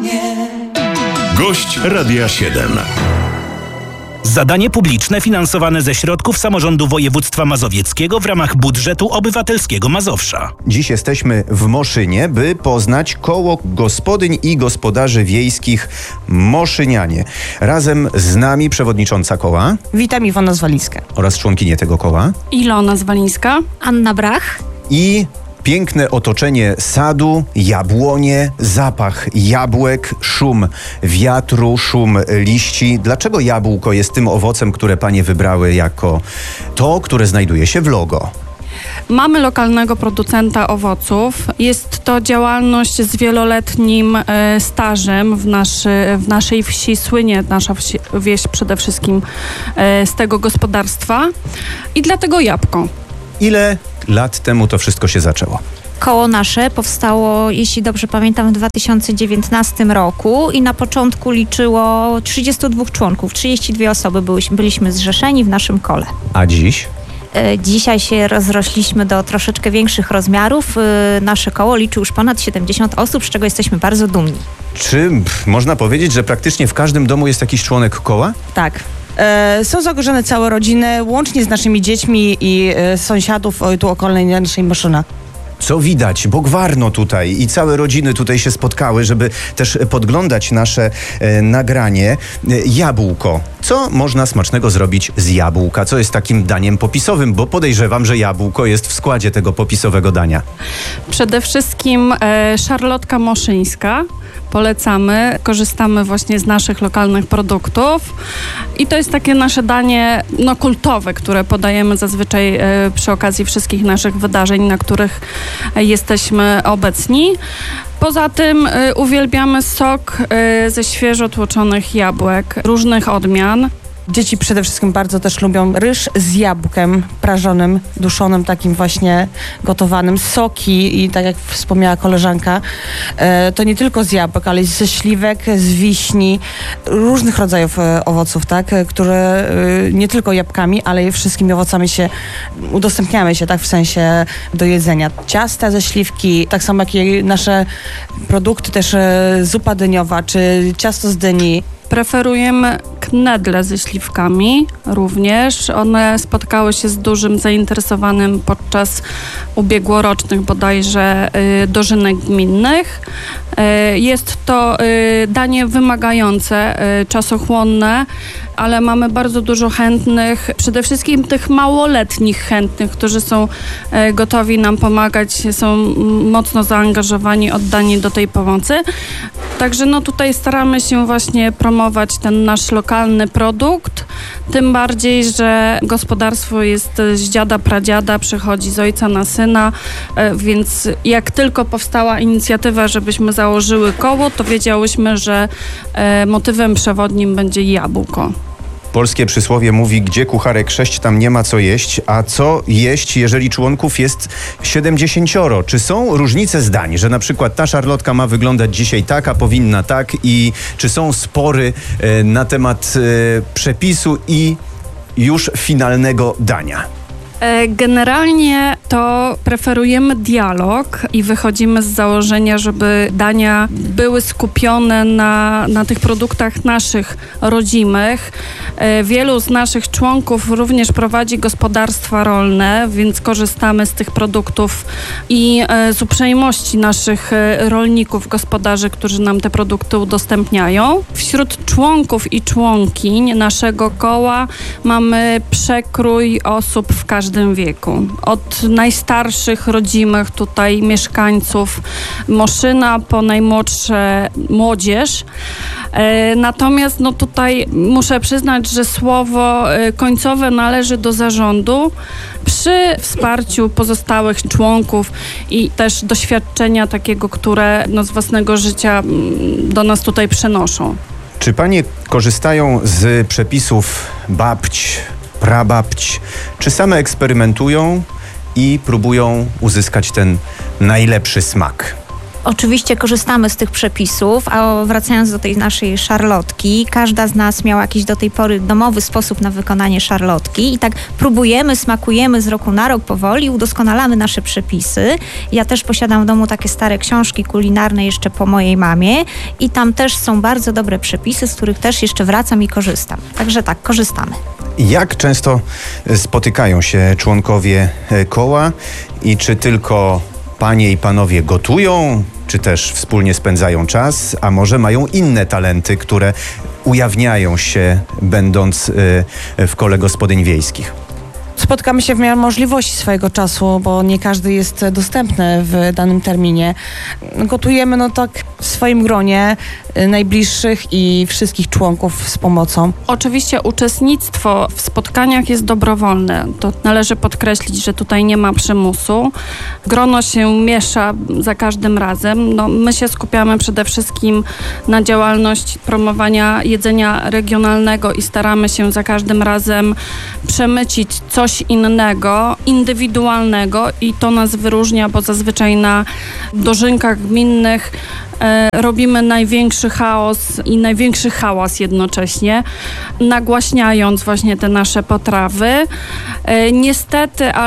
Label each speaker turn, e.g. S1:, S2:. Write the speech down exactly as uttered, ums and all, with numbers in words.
S1: Spotkanie.
S2: Gość Radia siedem.
S3: Zadanie publiczne finansowane ze środków samorządu województwa mazowieckiego w ramach budżetu obywatelskiego Mazowsza.
S4: Dziś jesteśmy w Moszynie, by poznać koło gospodyń i gospodarzy wiejskich Moszynianie. Razem z nami przewodnicząca koła.
S5: Witam, Iwona Zwalińska.
S4: Oraz członkinie tego koła.
S6: Ilona Zwalińska.
S7: Anna Brach.
S4: I piękne otoczenie sadu, jabłonie, zapach jabłek, szum wiatru, szum liści. Dlaczego jabłko jest tym owocem, które panie wybrały jako to, które znajduje się w logo?
S6: Mamy lokalnego producenta owoców. Jest to działalność z wieloletnim e, stażem w, naszy, w naszej wsi. Słynie nasza wsi, wieś przede wszystkim e, z tego gospodarstwa. I dlatego jabłko.
S4: Ile lat temu to wszystko się zaczęło?
S7: Koło nasze powstało, jeśli dobrze pamiętam, w dwa tysiące dziewiętnastym roku i na początku liczyło trzydziestu dwóch członków. trzydzieści dwie osoby byliśmy, byliśmy zrzeszeni w naszym kole.
S4: A dziś?
S7: Dzisiaj się rozrośliśmy do troszeczkę większych rozmiarów. Nasze koło liczy już ponad siedemdziesiąt osób, z czego jesteśmy bardzo dumni.
S4: Czy pff, można powiedzieć, że praktycznie w każdym domu jest jakiś członek koła?
S5: Tak. E, są zagrożone całe rodziny, łącznie z naszymi dziećmi i e, sąsiadów o, tu okolnej naszej Moszyna.
S4: Co widać, bo gwarno tutaj i całe rodziny tutaj się spotkały, żeby też podglądać nasze e, nagranie. E, jabłko. Co można smacznego zrobić z jabłka? Co jest takim daniem popisowym? Bo podejrzewam, że jabłko jest w składzie tego popisowego dania.
S6: Przede wszystkim e, szarlotka moszyńska. Polecamy. Korzystamy właśnie z naszych lokalnych produktów i to jest takie nasze danie no, kultowe, które podajemy zazwyczaj e, przy okazji wszystkich naszych wydarzeń, na których e, jesteśmy obecni. Poza tym y, uwielbiamy sok y, ze świeżo tłoczonych jabłek, różnych odmian.
S5: Dzieci przede wszystkim bardzo też lubią ryż z jabłkiem prażonym, duszonym, takim właśnie gotowanym. Soki i tak jak wspomniała koleżanka, e, to nie tylko z jabłek, ale i ze śliwek, z wiśni, różnych rodzajów e, owoców, tak, e, które e, nie tylko jabłkami, ale i wszystkimi owocami się udostępniamy się, tak, w sensie do jedzenia. Ciasta ze śliwki, tak samo jak i nasze produkty też e, zupa dyniowa, czy ciasto z dyni.
S6: Preferujemy knedle ze śliwkami również. One spotkały się z dużym zainteresowaniem podczas ubiegłorocznych bodajże y, dożynek gminnych. Y, jest to y, danie wymagające, y, czasochłonne, ale mamy bardzo dużo chętnych, przede wszystkim tych małoletnich chętnych, którzy są y, gotowi nam pomagać, są mocno zaangażowani, oddani do tej pomocy. Także no tutaj staramy się właśnie promować ten nasz lokalny produkt, tym bardziej, że gospodarstwo jest z dziada, pradziada, przechodzi z ojca na syna, więc jak tylko powstała inicjatywa, żebyśmy założyły koło, to wiedziałyśmy, że motywem przewodnim będzie jabłko.
S4: Polskie przysłowie mówi, gdzie kucharek sześć, tam nie ma co jeść. A co jeść, jeżeli członków jest siedemdziesięcioro? Czy są różnice zdań, że na przykład ta szarlotka ma wyglądać dzisiaj tak, a powinna tak? I czy są spory e, na temat e, przepisu i już finalnego dania?
S6: Generalnie to preferujemy dialog i wychodzimy z założenia, żeby dania były skupione na, na tych produktach naszych rodzimych. Wielu z naszych członków również prowadzi gospodarstwa rolne, więc korzystamy z tych produktów i z uprzejmości naszych rolników, gospodarzy, którzy nam te produkty udostępniają. Wśród członków i członkiń naszego koła mamy przekrój osób w każdym każdym wieku. Od najstarszych, rodzimych tutaj mieszkańców Moszyna po najmłodsze młodzież. E, natomiast no tutaj muszę przyznać, że słowo e, końcowe należy do zarządu przy wsparciu pozostałych członków i też doświadczenia takiego, które no, z własnego życia m, do nas tutaj przenoszą.
S4: Czy panie korzystają z przepisów babć, prababć, czy same eksperymentują i próbują uzyskać ten najlepszy smak?
S7: Oczywiście korzystamy z tych przepisów, a wracając do tej naszej szarlotki, każda z nas miała jakiś do tej pory domowy sposób na wykonanie szarlotki i tak próbujemy, smakujemy z roku na rok powoli, udoskonalamy nasze przepisy. Ja też posiadam w domu takie stare książki kulinarne jeszcze po mojej mamie i tam też są bardzo dobre przepisy, z których też jeszcze wracam i korzystam. Także tak, korzystamy.
S4: Jak często spotykają się członkowie koła i czy tylko panie i panowie gotują, czy też wspólnie spędzają czas, a może mają inne talenty, które ujawniają się będąc w kole gospodyń wiejskich?
S5: Spotkamy się w miarę możliwości swojego czasu, bo nie każdy jest dostępny w danym terminie. Gotujemy no tak w swoim gronie y, najbliższych i wszystkich członków z pomocą.
S6: Oczywiście uczestnictwo w spotkaniach jest dobrowolne. To należy podkreślić, że tutaj nie ma przymusu. Grono się miesza za każdym razem. No, my się skupiamy przede wszystkim na działalność promowania jedzenia regionalnego i staramy się za każdym razem przemycić coś innego, indywidualnego i to nas wyróżnia, bo zazwyczaj na dożynkach gminnych e, robimy największy chaos i największy hałas jednocześnie, nagłaśniając właśnie te nasze potrawy. E, niestety, ale